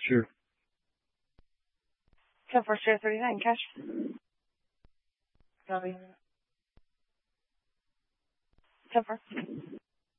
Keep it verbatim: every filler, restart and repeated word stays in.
Sure. ten four straight thirty-nine, cash. Copy. ten four.